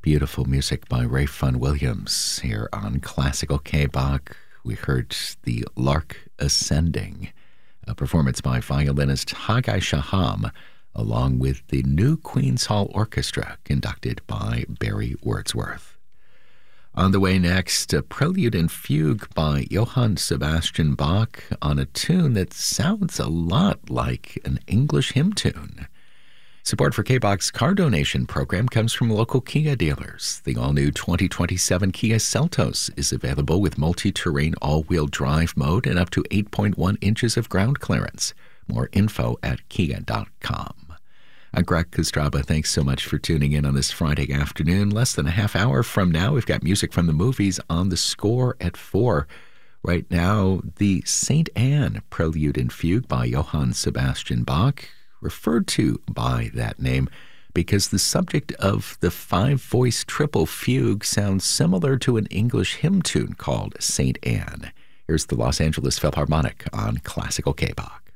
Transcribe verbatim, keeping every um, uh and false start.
Beautiful music by Rafe Vaughan Williams here on Classical K-Bach. We heard The Lark Ascending, a performance by violinist Haggai Shaham, along with the New Queen's Hall Orchestra, conducted by Barry Wordsworth. On the way next, a prelude and fugue by Johann Sebastian Bach on a tune that sounds a lot like an English hymn tune. Support for K-Bach's car donation program comes from local Kia dealers. The all-new twenty twenty-seven Kia Seltos is available with multi-terrain all-wheel drive mode and up to eight point one inches of ground clearance. More info at kia dot com. I'm Greg Kostraba. Thanks so much for tuning in on this Friday afternoon. Less than a half hour from now, we've got music from the movies on the score at four. Right now, the Saint Anne Prelude and Fugue by Johann Sebastian Bach, referred to by that name because the subject of the five-voice triple fugue sounds similar to an English hymn tune called Saint Anne. Here's the Los Angeles Philharmonic on Classical K-Bach.